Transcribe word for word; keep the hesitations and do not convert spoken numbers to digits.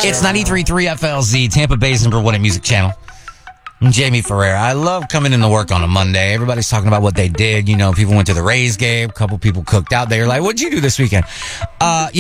It's ninety-three point three F L Z, Tampa Bay's number one music channel. I'm Jamie Ferrer. I love coming into work on a Monday. Everybody's talking about what they did. You know, people went to the Rays game. A couple people cooked out. They were like, what'd you do this weekend? Uh, yeah.